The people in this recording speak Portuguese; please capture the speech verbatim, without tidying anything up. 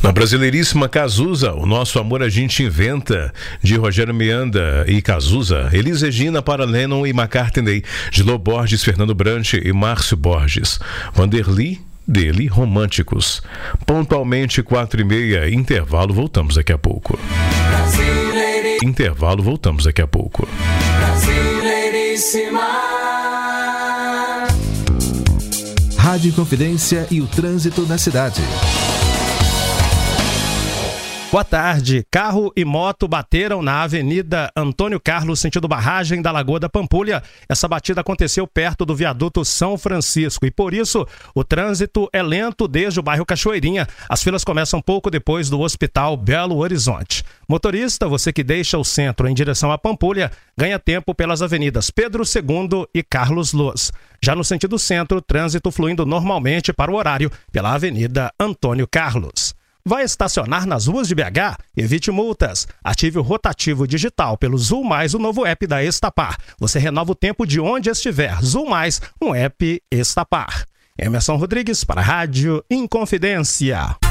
Na Brasileiríssima Cazuza, O Nosso Amor a Gente Inventa, de Rogério Miranda e Cazuza, Elis Regina para Lennon e McCartney, de Lô Borges, Fernando Brant e Márcio Borges. Vanderly, dele, Românticos. Pontualmente quatro e meia, intervalo, voltamos daqui a pouco. Intervalo, voltamos daqui a pouco. Rádio Confidência e o trânsito na cidade. Boa tarde. Carro e moto bateram na Avenida Antônio Carlos, sentido barragem da Lagoa da Pampulha. Essa batida aconteceu perto do viaduto São Francisco e, por isso, o trânsito é lento desde o bairro Cachoeirinha. As filas começam pouco depois do Hospital Belo Horizonte. Motorista, você que deixa o centro em direção à Pampulha, ganha tempo pelas avenidas Pedro segundo e Carlos Luz. Já no sentido centro, trânsito fluindo normalmente para o horário pela Avenida Antônio Carlos. Vai estacionar nas ruas de B H? Evite multas. Ative o rotativo digital pelo Zul Mais, o novo app da Estapar. Você renova o tempo de onde estiver. Zul Mais, um app Estapar. Emerson Rodrigues para a Rádio Inconfidência.